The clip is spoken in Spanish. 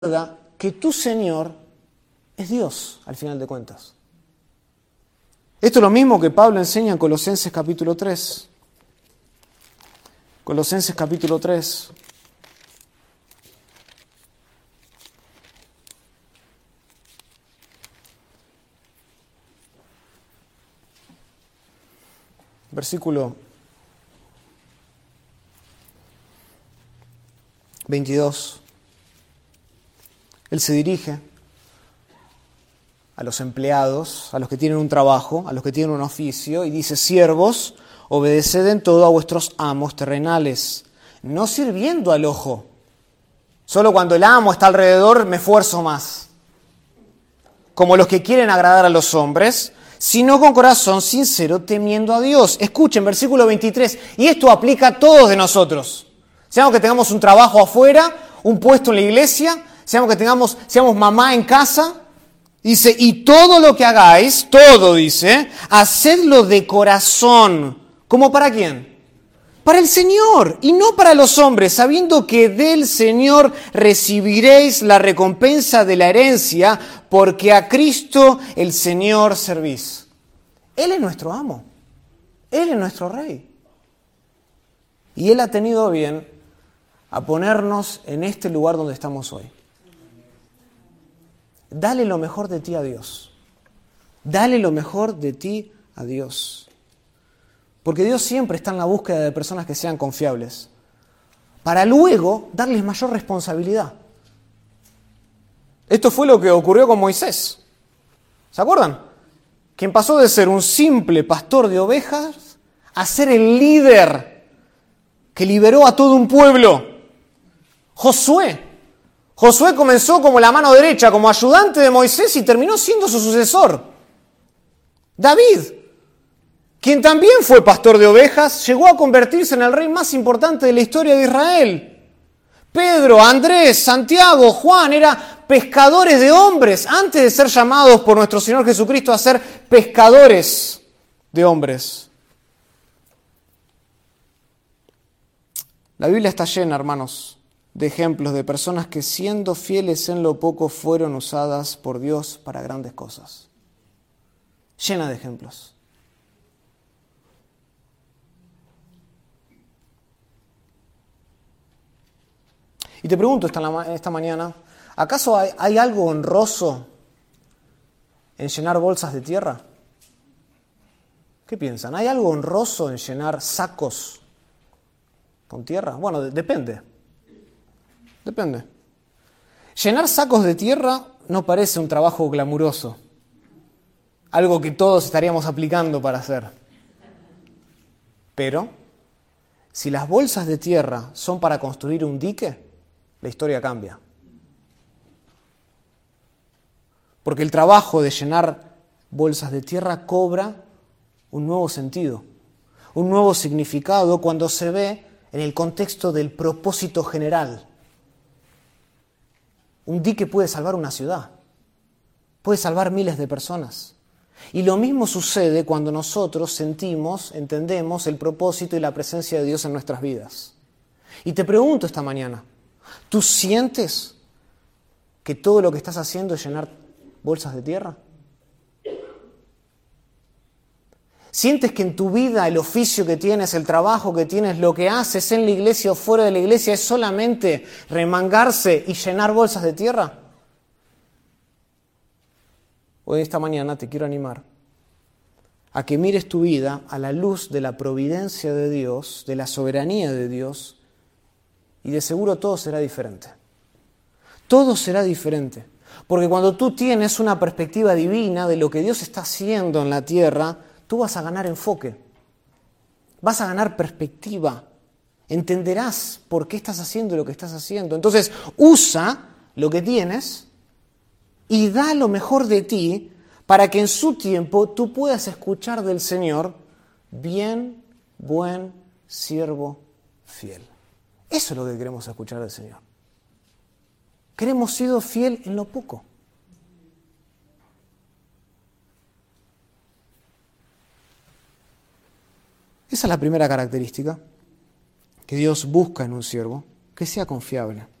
que tu Señor es Dios, al final de cuentas. Esto es lo mismo que Pablo enseña en Colosenses capítulo 3. Colosenses capítulo 3. Versículo 22. Él se dirige a los empleados, a los que tienen un trabajo, a los que tienen un oficio, y dice: siervos, obedeced en todo a vuestros amos terrenales, no sirviendo al ojo. Solo cuando el amo está alrededor me esfuerzo más, como los que quieren agradar a los hombres, sino con corazón sincero, temiendo a Dios. Escuchen, versículo 23, y esto aplica a todos de nosotros. Seamos que tengamos un trabajo afuera, un puesto en la iglesia, seamos mamá en casa. Dice, y todo lo que hagáis, todo dice, hacedlo de corazón. ¿Cómo para quién? Para el Señor y no para los hombres, sabiendo que del Señor recibiréis la recompensa de la herencia, porque a Cristo el Señor servís. Él es nuestro amo, Él es nuestro Rey. Y Él ha tenido bien a ponernos en este lugar donde estamos hoy. Dale lo mejor de ti a Dios. Dale lo mejor de ti a Dios. Porque Dios siempre está en la búsqueda de personas que sean confiables, para luego darles mayor responsabilidad. Esto fue lo que ocurrió con Moisés. ¿Se acuerdan? Quien pasó de ser un simple pastor de ovejas a ser el líder que liberó a todo un pueblo. Josué comenzó como la mano derecha, como ayudante de Moisés, y terminó siendo su sucesor. David, quien también fue pastor de ovejas, llegó a convertirse en el rey más importante de la historia de Israel. Pedro, Andrés, Santiago, Juan eran pescadores de hombres antes de ser llamados por nuestro Señor Jesucristo a ser pescadores de hombres. La Biblia está llena, hermanos, de ejemplos de personas que, siendo fieles en lo poco, fueron usadas por Dios para grandes cosas. Llena de ejemplos. Y te pregunto esta mañana, ¿acaso hay algo honroso en llenar bolsas de tierra? ¿Qué piensan? ¿Hay algo honroso en llenar sacos con tierra? Bueno, depende. Depende. Llenar sacos de tierra no parece un trabajo glamuroso, algo que todos estaríamos aplicando para hacer. Pero, si las bolsas de tierra son para construir un dique, la historia cambia. Porque el trabajo de llenar bolsas de tierra cobra un nuevo sentido, un nuevo significado cuando se ve en el contexto del propósito general. Un dique puede salvar una ciudad, puede salvar miles de personas. Y lo mismo sucede cuando nosotros sentimos, entendemos el propósito y la presencia de Dios en nuestras vidas. Y te pregunto esta mañana, ¿tú sientes que todo lo que estás haciendo es llenar bolsas de tierra? ¿Sientes que en tu vida el oficio que tienes, el trabajo que tienes, lo que haces en la iglesia o fuera de la iglesia es solamente remangarse y llenar bolsas de tierra? Hoy, esta mañana, te quiero animar a que mires tu vida a la luz de la providencia de Dios, de la soberanía de Dios, y de seguro todo será diferente. Todo será diferente. Porque cuando tú tienes una perspectiva divina de lo que Dios está haciendo en la tierra, tú vas a ganar enfoque, vas a ganar perspectiva, entenderás por qué estás haciendo lo que estás haciendo. Entonces, usa lo que tienes y da lo mejor de ti para que en su tiempo tú puedas escuchar del Señor: bien, buen siervo fiel. Eso es lo que queremos escuchar del Señor. Queremos sido fiel en lo poco. Esa es la primera característica que Dios busca en un siervo, que sea confiable.